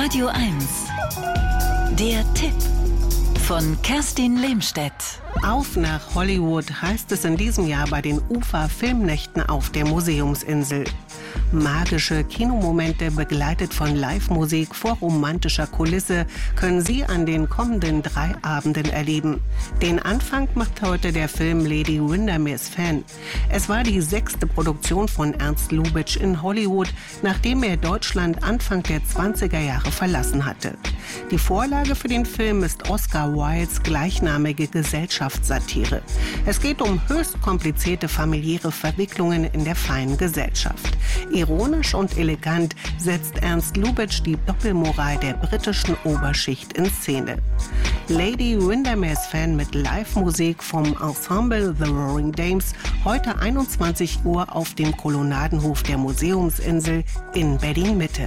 Radio 1. Der Tipp von Kerstin Lehmstedt. Auf nach Hollywood heißt es in diesem Jahr bei den UFA-Filmnächten auf der Museumsinsel. Magische Kinomomente begleitet von Live-Musik vor romantischer Kulisse können Sie an den kommenden 3 Abenden erleben. Den Anfang macht heute der Film Lady Windermere's Fan. Es war die 6. Produktion von Ernst Lubitsch in Hollywood, nachdem er Deutschland Anfang der 20er Jahre verlassen hatte. Die Vorlage für den Film ist Oscar Wildes gleichnamige Gesellschaftssatire. Es geht um höchst komplizierte familiäre Verwicklungen in der feinen Gesellschaft. Ironisch und elegant setzt Ernst Lubitsch die Doppelmoral der britischen Oberschicht in Szene. Lady Windermere's Fan mit Live-Musik vom Ensemble The Roaring Dames heute 21 Uhr auf dem Kolonnadenhof der Museumsinsel in Berlin-Mitte.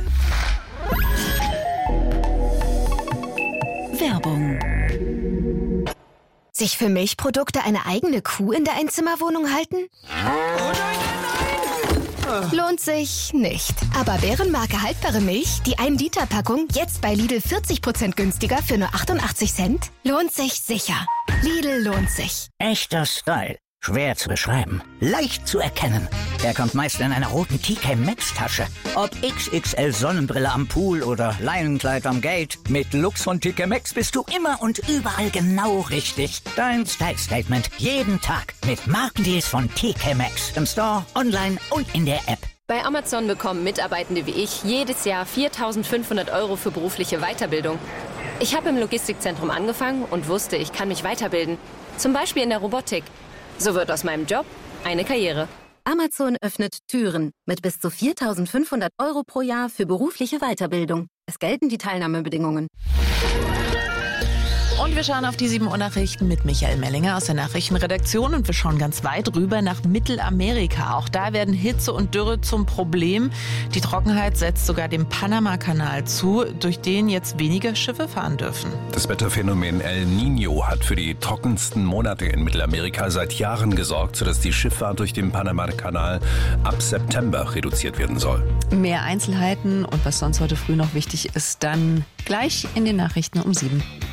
Werbung. Sich für Milchprodukte eine eigene Kuh in der Einzimmerwohnung halten? Lohnt sich nicht. Aber Bärenmarke haltbare Milch, die 1-Liter-Packung, jetzt bei Lidl 40% günstiger für nur 88 Cent? Lohnt sich sicher. Lidl lohnt sich. Echter Style. Schwer zu beschreiben. Leicht zu erkennen. Er kommt meist in einer roten TK Maxx Tasche. Ob XXL Sonnenbrille am Pool oder Leinenkleid am Gate. Mit Lux von TK Maxx bist du immer und überall genau richtig. Dein Style-Statement jeden Tag mit Markendeals von TK Maxx. Im Store, online und in der App. Bei Amazon bekommen Mitarbeitende wie ich jedes Jahr 4.500 € für berufliche Weiterbildung. Ich habe im Logistikzentrum angefangen und wusste, ich kann mich weiterbilden. Zum Beispiel in der Robotik. So wird aus meinem Job eine Karriere. Amazon öffnet Türen mit bis zu 4.500 € pro Jahr für berufliche Weiterbildung. Es gelten die Teilnahmebedingungen. Und wir schauen auf die 7 Uhr Nachrichten mit Michael Mellinger aus der Nachrichtenredaktion und wir schauen ganz weit rüber nach Mittelamerika. Auch da werden Hitze und Dürre zum Problem. Die Trockenheit setzt sogar dem Panama-Kanal zu, durch den jetzt weniger Schiffe fahren dürfen. Das Wetterphänomen El Niño hat für die trockensten Monate in Mittelamerika seit Jahren gesorgt, sodass die Schifffahrt durch den Panama-Kanal ab September reduziert werden soll. Mehr Einzelheiten und was sonst heute früh noch wichtig ist, dann gleich in den Nachrichten um 7.